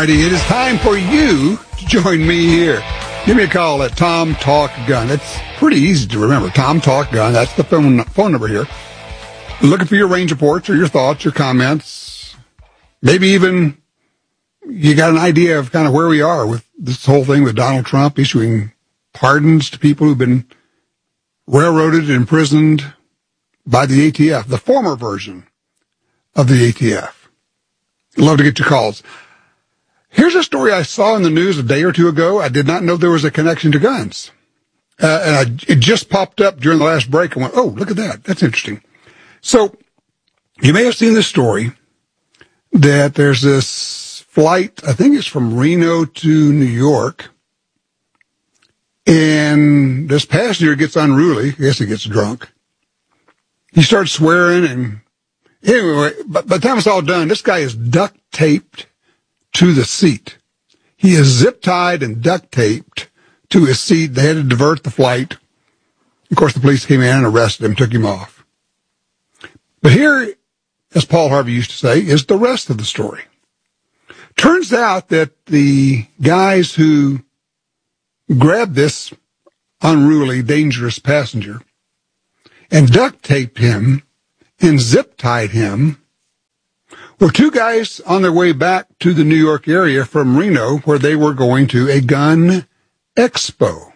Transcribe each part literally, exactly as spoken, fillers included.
righty, it is time for you to join me here. Give me a call at Tom Talk Gun. It's pretty easy to remember. Tom Talk Gun. That's the phone phone number here. Looking for your range reports or your thoughts, your comments. Maybe even you got an idea of kind of where we are with this whole thing with Donald Trump issuing pardons to people who've been railroaded and imprisoned by the A T F, the former version of the A T F. Love to get your calls. Here's a story I saw in the news a day or two ago. I did not know there was a connection to guns. Uh, and I, it just popped up during the last break. I went, oh, look at that. That's interesting. So you may have seen this story that there's this flight, I think it's from Reno to New York. And this passenger gets unruly. I guess he gets drunk. He starts swearing. And anyway, but by the time it's all done, this guy is duct taped to the seat. He is zip tied and duct taped to his seat. They had to divert the flight. Of course, the police came in and arrested him, took him off. But here, as Paul Harvey used to say, is the rest of the story. Turns out that the guys who grabbed this unruly, dangerous passenger and duct taped him and zip tied him were two guys on their way back to the New York area from Reno, where they were going to a gun expo.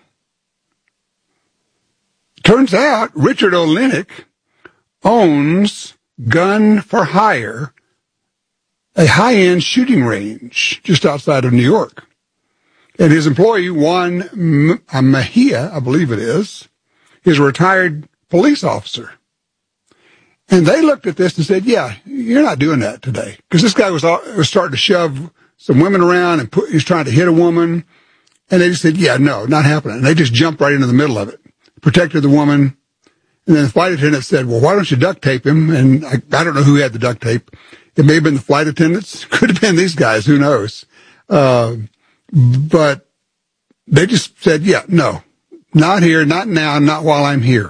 Turns out Richard Olenek owns Gun for Hire, a high-end shooting range just outside of New York. And his employee, Juan Mejia, I believe it is, is a retired police officer. And they looked at this and said, yeah, you're not doing that today. Because this guy was, was starting to shove some women around and put, he was trying to hit a woman. And they just said, yeah, no, not happening. And they just jumped right into the middle of it, protected the woman. And then the flight attendant said, well, why don't you duct tape him? And I, I don't know who had the duct tape. It may have been the flight attendants. Could have been these guys. Who knows? Uh, but they just said, yeah, no, not here, not now, not while I'm here.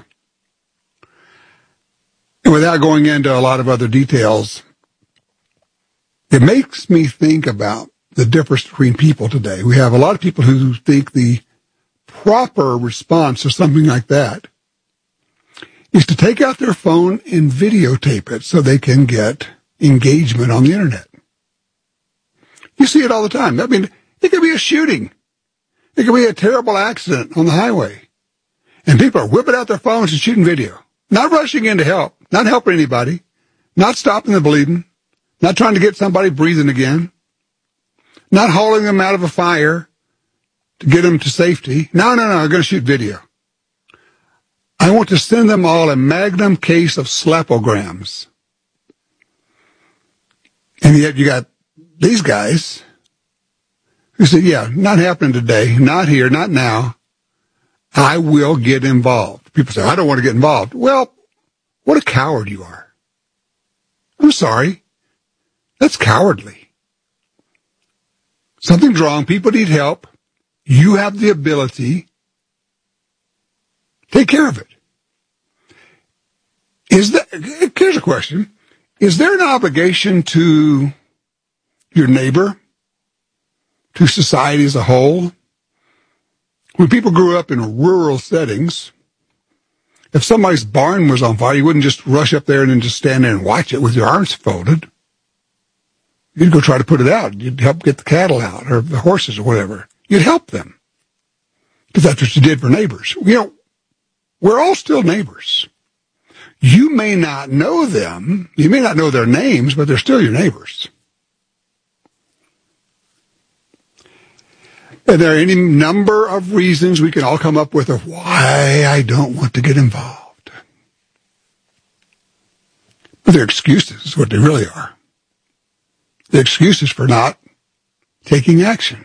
Without going into a lot of other details, it makes me think about the difference between people today. We have a lot of people who think the proper response to something like that is to take out their phone and videotape it so they can get engagement on the internet. You see it all the time. I mean, it could be a shooting. It could be a terrible accident on the highway. And people are whipping out their phones and shooting video. Not rushing in to help. Not helping anybody. Not stopping the bleeding. Not trying to get somebody breathing again. Not hauling them out of a fire to get them to safety. No, no, no, I'm going to shoot video. I want to send them all a magnum case of slapograms. And yet you got these guys who said, yeah, not happening today, not here, not now. I will get involved. People say, I don't want to get involved. Well, what a coward you are. I'm sorry. That's cowardly. Something's wrong. People need help. You have the ability. Take care of it. Is that, here's a question. Is there an obligation to your neighbor, to society as a whole? When people grew up in rural settings, if somebody's barn was on fire, you wouldn't just rush up there and then just stand there and watch it with your arms folded. You'd go try to put it out. You'd help get the cattle out or the horses or whatever. You'd help them. Because that's what you did for neighbors. You know, we're all still neighbors. You may not know them. You may not know their names, but they're still your neighbors. And there are any number of reasons we can all come up with of why I don't want to get involved. But they're excuses, is what they really are. They're excuses for not taking action.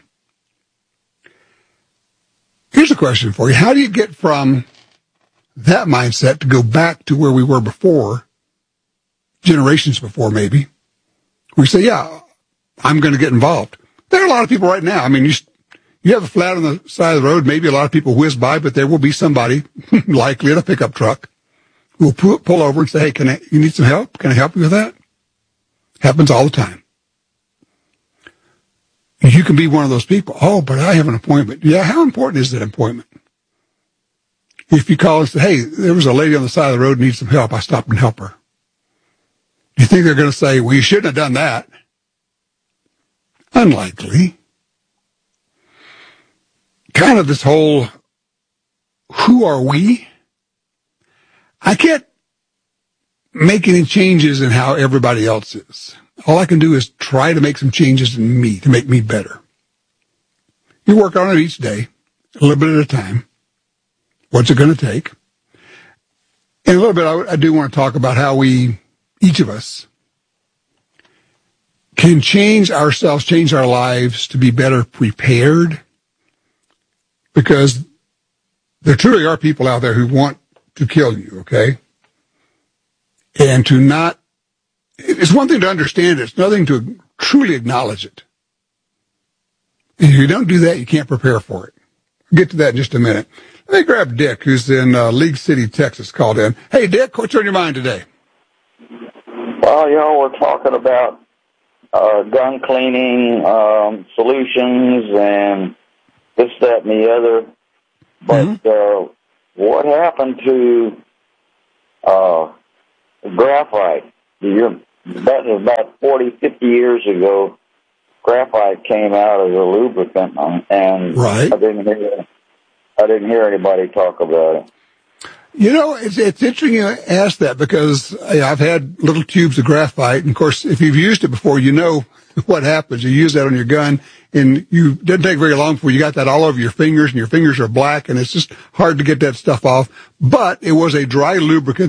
Here's a question for you. How do you get from that mindset to go back to where we were before, generations before maybe? We say, yeah, I'm going to get involved. There are a lot of people right now. I mean, you You have a flat on the side of the road. Maybe a lot of people whiz by, but there will be somebody, likely in a pickup truck, who will pull, pull over and say, hey, can I, you need some help? Can I help you with that? Happens all the time. you can be one of those people. Oh, but I have an appointment. Yeah, how important is that appointment? If you call and say, hey, there was a lady on the side of the road who needs some help, I stopped and helped her. You think they're going to say, well, you shouldn't have done that? Unlikely. Kind of this whole, who are we? I can't make any changes in how everybody else is. All I can do is try to make some changes in me to make me better. You work on it each day, a little bit at a time. What's it going to take? In a little bit, I, I do want to talk about how we, each of us, can change ourselves, change our lives to be better prepared. Because there truly are people out there who want to kill you, okay? And to not, it's one thing to understand it, it's another thing to truly acknowledge it. And if you don't do that, you can't prepare for it. I'll get to that in just a minute. Let me grab Dick, who's in uh, League City, Texas, called in. Hey, Dick, what's on your mind today? Well, you know, we're talking about uh, gun cleaning um, solutions and this, that, and the other. But mm-hmm. uh, what happened to uh, graphite? You're, that was about forty, fifty years ago. Graphite came out as a lubricant, and right. I didn't hear I didn't hear anybody talk about it. You know, it's it's interesting you ask that because I've had little tubes of graphite, and of course, if you've used it before, you know what happens. You use that on your gun, and you it doesn't take very long before you got that all over your fingers, and your fingers are black, and it's just hard to get that stuff off. But it was a dry lubricant